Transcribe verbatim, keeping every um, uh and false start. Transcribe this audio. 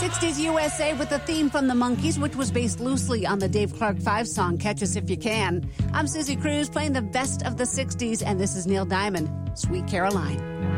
sixties U S A with a theme from the Monkees, which was based loosely on the Dave Clark Five song, Catch Us If You Can. I'm Susie Cruz playing the best of the sixties, and this is Neil Diamond, Sweet Caroline.